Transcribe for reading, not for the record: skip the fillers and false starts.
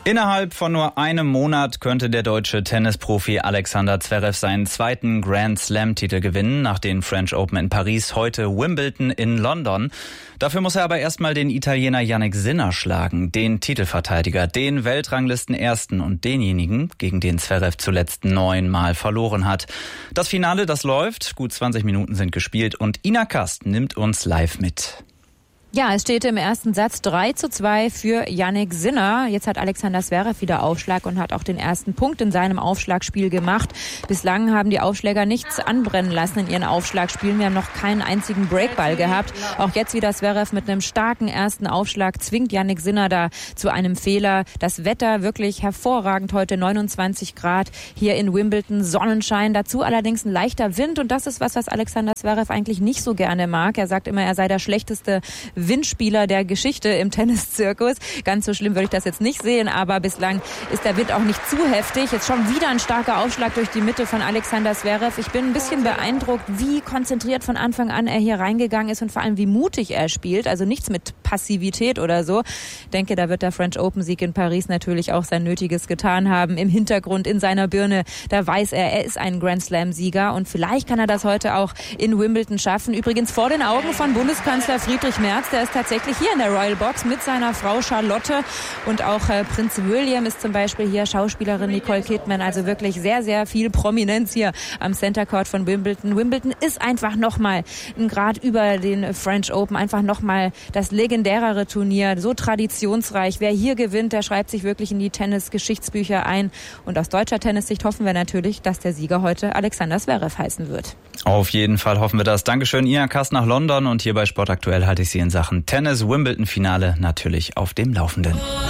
Innerhalb von nur einem Monat könnte der deutsche Tennisprofi Alexander Zverev seinen zweiten Grand Slam-Titel gewinnen, nach den French Open in Paris, heute Wimbledon in London. Dafür muss er aber erstmal den Italiener Jannik Sinner schlagen, den Titelverteidiger, den Weltranglistenersten und denjenigen, gegen den Zverev zuletzt 9-mal verloren hat. Das Finale, das läuft, gut 20 Minuten sind gespielt und Ina Kast nimmt uns live mit. Ja, es steht im ersten Satz 3:2 für Jannik Sinner. Jetzt hat Alexander Zverev wieder Aufschlag und hat auch den ersten Punkt in seinem Aufschlagspiel gemacht. Bislang haben die Aufschläger nichts anbrennen lassen in ihren Aufschlagspielen. Wir haben noch keinen einzigen Breakball gehabt. Auch jetzt wieder Zverev mit einem starken ersten Aufschlag zwingt Jannik Sinner da zu einem Fehler. Das Wetter wirklich hervorragend heute, 29 Grad hier in Wimbledon, Sonnenschein. Dazu allerdings ein leichter Wind und das ist was Alexander Zverev eigentlich nicht so gerne mag. Er sagt immer, er sei der schlechteste Windspieler der Geschichte im Tenniszirkus. Ganz so schlimm würde ich das jetzt nicht sehen, aber bislang ist der Wind auch nicht zu heftig. Jetzt schon wieder ein starker Aufschlag durch die Mitte von Alexander Zverev. Ich bin ein bisschen beeindruckt, wie konzentriert von Anfang an er hier reingegangen ist und vor allem wie mutig er spielt. Also nichts mit Passivität oder so. Ich denke, da wird der French Open Sieg in Paris natürlich auch sein Nötiges getan haben. Im Hintergrund, in seiner Birne, da weiß er ist ein Grand Slam Sieger und vielleicht kann er das heute auch in Wimbledon schaffen. Übrigens vor den Augen von Bundeskanzler Friedrich Merz. Der ist tatsächlich hier in der Royal Box mit seiner Frau Charlotte und auch Prinz William ist zum Beispiel hier, Schauspielerin Nicole Kidman, also wirklich sehr, sehr viel Prominenz hier am Center Court von Wimbledon. Wimbledon ist einfach nochmal ein Grad über den French Open, einfach nochmal das legendärere Turnier, so traditionsreich. Wer hier gewinnt, der schreibt sich wirklich in die Tennis-Geschichtsbücher ein und aus deutscher Tennissicht hoffen wir natürlich, dass der Sieger heute Alexander Zverev heißen wird. Auf jeden Fall hoffen wir das. Dankeschön, Ina Kast nach London und hier bei Sport Aktuell halte ich Sie in Sachen Tennis-Wimbledon-Finale natürlich auf dem Laufenden.